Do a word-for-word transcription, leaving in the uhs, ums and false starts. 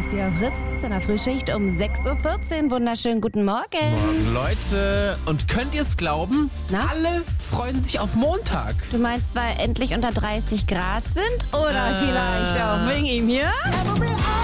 ist hier auf Fritz in der Frühschicht um sechs Uhr vierzehn. Wunderschönen guten Morgen. Morgen, Leute. Und könnt ihr es glauben? Na? Alle freuen sich auf Montag. Du meinst, weil endlich unter dreißig Grad sind? Oder Äh. vielleicht auch wegen ihm hier?